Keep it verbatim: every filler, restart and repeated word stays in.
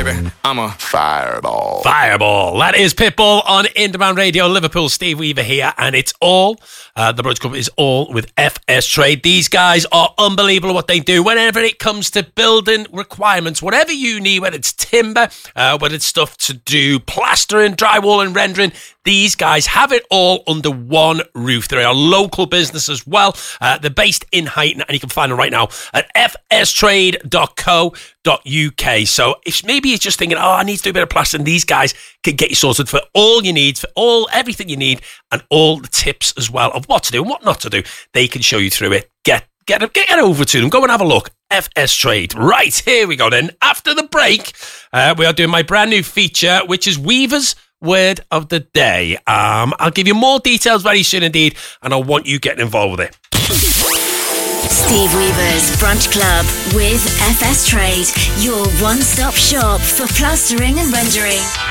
baby. I'm a fireball. Fireball. That is Pitbull on In Demand Radio. Liverpool, Steve Weaver here, and it's all, uh, the Broads Club is all with F S Trade. These guys are unbelievable what they do whenever it comes to building requirements. Whatever you need, whether it's timber, uh, whether it's stuff to do plastering, drywall and rendering, these guys have it all under one roof. They're a local business as well. Uh, they're based in Huyton, and you can find them right now at f s trade dot co dot u k. So if maybe you're just thinking, oh, I need to do a bit of plastering, these guys can get you sorted for all you need, for all everything you need, and all the tips as well of what to do and what not to do. They can show you through it. Get get get, get over to them. Go and have a look. F S Trade. Right, here we go then. After the break, uh, we are doing my brand new feature, which is Weaver's Word of the Day. Um, I'll give you more details very soon indeed, and I want you getting involved with it. Steve Weaver's Brunch Club with F S Trade, your one-stop shop for plastering and rendering.